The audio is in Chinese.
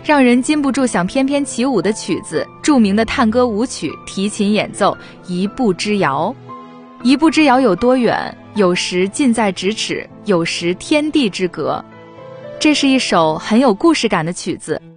让人禁不住想翩翩起舞的曲子，著名的探戈舞曲，提琴演奏一步之遥。一步之遥有多远？有时近在咫尺，有时天地之隔。这是一首很有故事感的曲子，